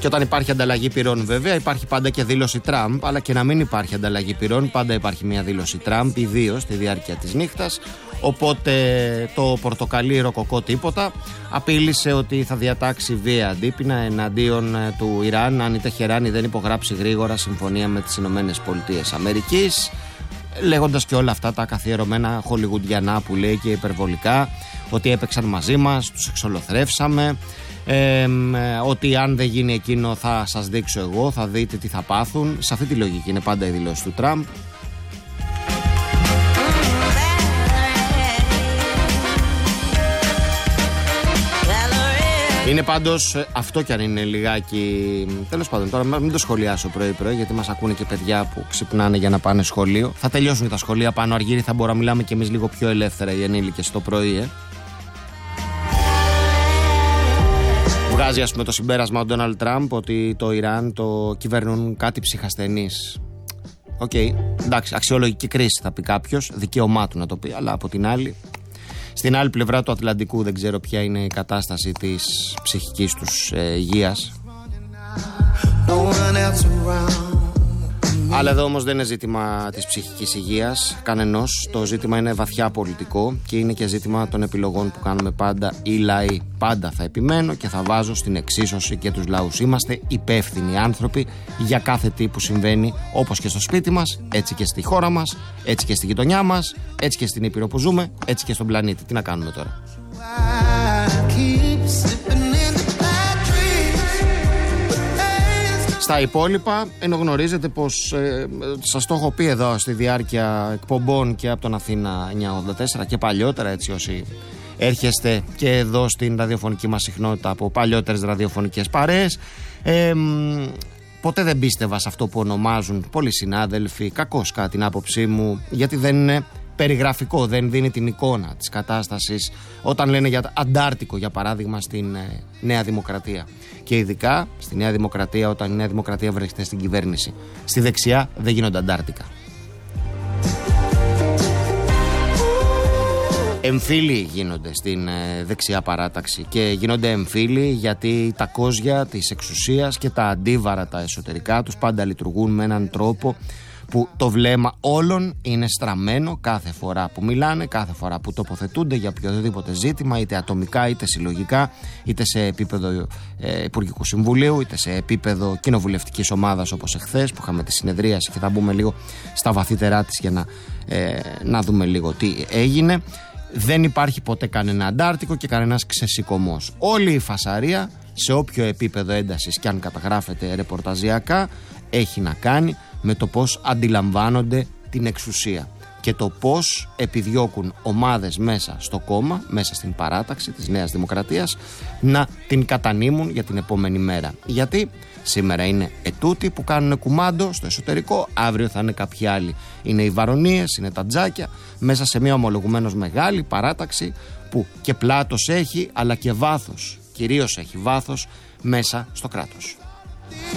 Και όταν υπάρχει ανταλλαγή πυρών, βέβαια, υπάρχει πάντα και δήλωση Τραμπ, αλλά και να μην υπάρχει ανταλλαγή πυρών, πάντα υπάρχει μια δήλωση Τραμπ, ιδίως στη διάρκεια της νύχτας. Οπότε το πορτοκαλί ροκοκό τίποτα απείλησε ότι θα διατάξει βία αντίπεινα εναντίον του Ιράν αν η Τεχεράνη δεν υπογράψει γρήγορα συμφωνία με τις ΗΠΑ, λέγοντας και όλα αυτά τα καθιερωμένα χολιγουντιανά που λέει και υπερβολικά, ότι έπαιξαν μαζί μας, τους εξολοθρεύσαμε, ότι αν δεν γίνει εκείνο θα σας δείξω εγώ, θα δείτε τι θα πάθουν. Σε αυτή τη λογική είναι πάντα η δηλώση του Τραμπ. Είναι πάντως, αυτό κι αν είναι λιγάκι. Τέλος πάντων, τώρα μην το σχολιάσω πρωί-πρωί, γιατί μας ακούνε και παιδιά που ξυπνάνε για να πάνε σχολείο. Θα τελειώσουν και τα σχολεία πάνω αργύρι, θα μπορούμε να μιλάμε κι εμείς λίγο πιο ελεύθερα οι ενήλικες το πρωί, Βγάζει, ας πούμε, το συμπέρασμα ο Ντόναλντ Τραμπ ότι το Ιράν το κυβερνούν κάτι ψυχασθενείς. Οκ, εντάξει, αξιολογική κρίση θα πει κάποιος, δικαίωμά του να το πει, αλλά από την άλλη. Στην άλλη πλευρά του Ατλαντικού δεν ξέρω ποια είναι η κατάσταση της ψυχικής τους υγείας. Αλλά εδώ όμως δεν είναι ζήτημα της ψυχικής υγείας κανενός. Το ζήτημα είναι βαθιά πολιτικό και είναι και ζήτημα των επιλογών που κάνουμε πάντα οι λαοί. Πάντα θα επιμένω και θα βάζω στην εξίσωση και τους λαούς. Είμαστε υπεύθυνοι άνθρωποι για κάθε τι που συμβαίνει, όπως και στο σπίτι μας, έτσι και στη χώρα μας, έτσι και στη γειτονιά μας, έτσι και στην Ήπειρο που ζούμε, έτσι και στον πλανήτη. Τι να κάνουμε τώρα. Στα υπόλοιπα, ενώ γνωρίζετε πως σας το έχω πει εδώ στη διάρκεια εκπομπών και από τον Αθήνα 984 και παλιότερα, έτσι όσοι έρχεστε και εδώ στην ραδιοφωνική μας συχνότητα από παλιότερες ραδιοφωνικές παρέες, ποτέ δεν πίστευα σε αυτό που ονομάζουν πολλοί συνάδελφοι, κακώς κατά την άποψή μου, γιατί δεν είναι περιγραφικό, δεν δίνει την εικόνα της κατάστασης όταν λένε για Αντάρτικο, για παράδειγμα, στην Νέα Δημοκρατία. Και ειδικά στη Νέα Δημοκρατία, όταν η Νέα Δημοκρατία βρίσκεται στην κυβέρνηση. Στη δεξιά δεν γίνονται Αντάρτικα. Εμφύλοι γίνονται στην δεξιά παράταξη και γίνονται εμφύλοι γιατί τα κόζια της εξουσίας και τα αντίβαρα τα εσωτερικά τους πάντα λειτουργούν με έναν τρόπο που το βλέμμα όλων είναι στραμμένο κάθε φορά που μιλάνε, κάθε φορά που τοποθετούνται για οποιοδήποτε ζήτημα, είτε ατομικά είτε συλλογικά, είτε σε επίπεδο Υπουργικού Συμβουλίου, είτε σε επίπεδο κοινοβουλευτικής ομάδας όπως εχθές που είχαμε τη συνεδρίαση και θα μπούμε λίγο στα βαθύτερά της για να δούμε λίγο τι έγινε. Δεν υπάρχει ποτέ κανένα Αντάρτικο και κανένας ξεσηκωμός. Όλη η φασαρία, σε όποιο επίπεδο έντασης και αν καταγράφεται ρεπορταζιακά, έχει να κάνει με το πώς αντιλαμβάνονται την εξουσία και το πώς επιδιώκουν ομάδες μέσα στο κόμμα, μέσα στην παράταξη της Νέας Δημοκρατίας, να την κατανείμουν για την επόμενη μέρα. Γιατί σήμερα είναι ετούτοι που κάνουν κουμάντο στο εσωτερικό, αύριο θα είναι κάποιοι άλλοι. Είναι οι βαρονίες, είναι τα τζάκια, μέσα σε μια ομολογουμένως μεγάλη παράταξη που και πλάτος έχει, αλλά και βάθος, κυρίως έχει βάθος μέσα στο κράτος.